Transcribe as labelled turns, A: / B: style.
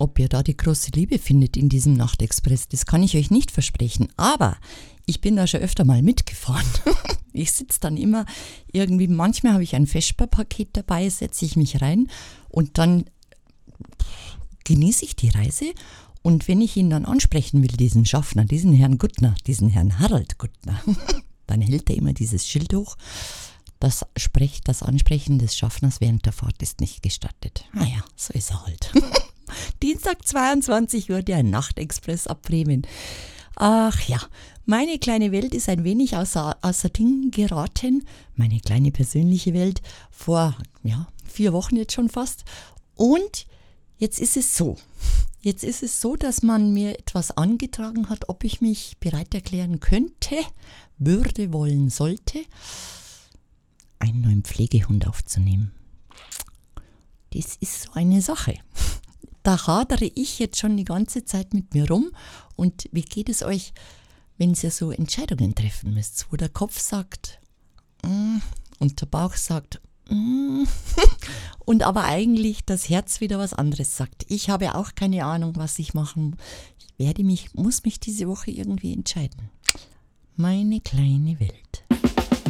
A: ob ihr da die große Liebe findet in diesem Nachtexpress, das kann ich euch nicht versprechen. Aber ich bin da schon öfter mal mitgefahren. Ich sitze dann immer irgendwie, manchmal habe ich ein Vespa-Paket dabei, setze ich mich rein und dann genieße ich die Reise. Und wenn ich ihn dann ansprechen will, diesen Schaffner, diesen Herrn Guttner, diesen Herrn Harald Guttner, dann hält er immer dieses Schild hoch. Das Ansprechen des Schaffners während der Fahrt ist nicht gestattet. Naja, so ist er halt. Dienstag 22 Uhr, der Nachtexpress ab Bremen. Ach ja, meine kleine Welt ist ein wenig außer Ding geraten. Meine kleine persönliche Welt vor 4 Wochen jetzt schon fast. Und jetzt ist es so. Jetzt ist es so, dass man mir etwas angetragen hat, ob ich mich bereit erklären könnte, würde, wollen, sollte, einen neuen Pflegehund aufzunehmen. Das ist so eine Sache. Da hadere ich jetzt schon die ganze Zeit mit mir rum. Und wie geht es euch, wenn ihr so Entscheidungen treffen müsst, wo der Kopf sagt und der Bauch sagt und aber eigentlich das Herz wieder was anderes sagt. Ich habe auch keine Ahnung, was ich machen. Muss mich diese Woche irgendwie entscheiden. Meine kleine Welt.